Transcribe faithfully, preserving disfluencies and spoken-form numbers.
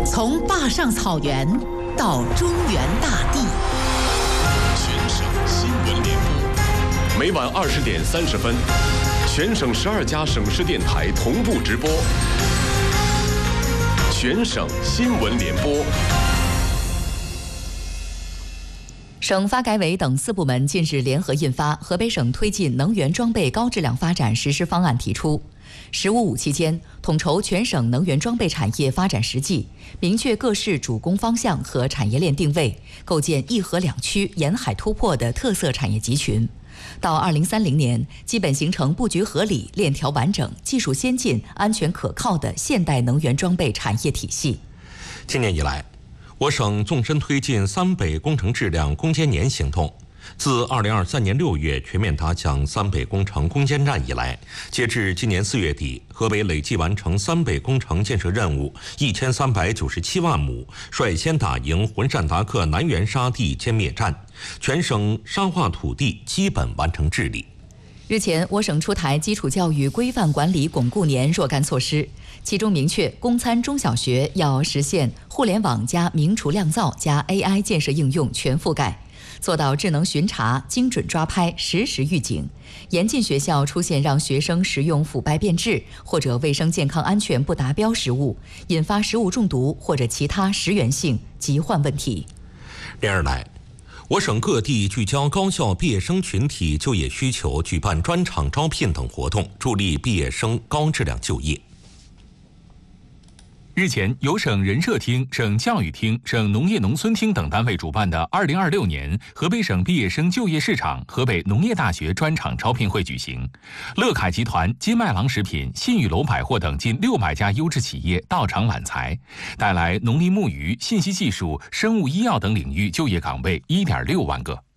从坝上草原到中原大地， 全省新闻联播，每晚二十点三十分，全省十二家省市电台同步直播。全省新闻联播。 省发改委等四部门近日联合印发《河北省推进能源装备高质量发展实施方案》，提出“十五五”期间统筹全省能源装备产业发展实际，明确各市主攻方向和产业链定位，构建一河两区、沿海突破的特色产业集群。到二零三零年，基本形成布局合理、链条完整、技术先进、安全可靠的现代能源装备产业体系。 今年以来，我省纵深推进三北工程质量攻坚年行动。自二零二三年六月全面打响三北工程攻坚战以来，截至今年四月底，河北累计完成三北工程建设任务一千三百九十七万亩，率先打赢浑善达克南源沙地歼灭战，全省沙化土地基本完成治理。 日前，我省出台基础教育规范管理巩固年若干措施，其中明确公参中小学要实现互联网加明厨亮灶加 A I 建设应用全覆盖，做到智能巡查、精准抓拍、实时预警，严禁学校出现让学生食用腐败变质或者卫生健康安全不达标食物，引发食物中毒或者其他食源性疾患问题。 连日来，我省各地聚焦高校毕业生群体就业需求，举办专场招聘等活动，助力毕业生高质量就业。 日前，由省人社厅、省教育厅、省农业农村厅等单位主办的二零二六年河北省毕业生就业市场河北农业大学专场招聘会举行。乐凯集团、金麦郎食品、信誉楼百货等近六百家优质企业到场揽才，带来农林牧渔、信息技术、生物医药等领域就业岗位一点六万个。